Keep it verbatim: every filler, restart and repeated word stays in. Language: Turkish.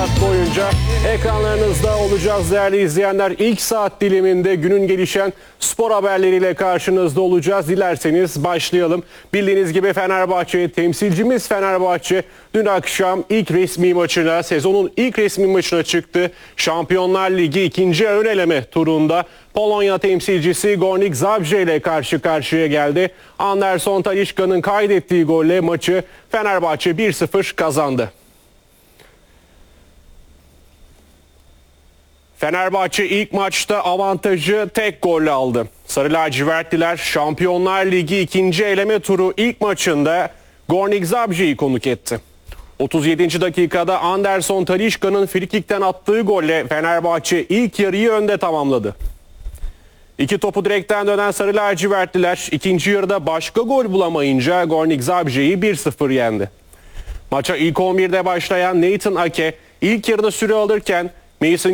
saat boyunca ekranlarınızda olacağız değerli izleyenler. İlk saat diliminde günün gelişen spor haberleriyle karşınızda olacağız. Dilerseniz başlayalım. Bildiğiniz gibi Fenerbahçe temsilcimiz Fenerbahçe dün akşam ilk resmi maçına, sezonun ilk resmi maçına çıktı. Şampiyonlar Ligi ikinci ön eleme turunda Polonya temsilcisi Górnik Zabrze ile karşı karşıya geldi. Anderson Talisca'nın kaydettiği golle maçı Fenerbahçe bir sıfır kazandı. Fenerbahçe ilk maçta avantajı tek golle aldı. Sarı lacivertliler Şampiyonlar Ligi ikinci eleme turu ilk maçında Górnik Zabrze'yi konuk etti. otuz yedinci dakikada Anderson Talisca'nın frikikten attığı golle Fenerbahçe ilk yarıyı önde tamamladı. İki topu direkten dönen Sarı lacivertliler ikinci yarıda başka gol bulamayınca Górnik Zabrze'yi bir sıfır yendi. Maça ilk on birde başlayan Nathan Ake ilk yarıda süre alırken Mason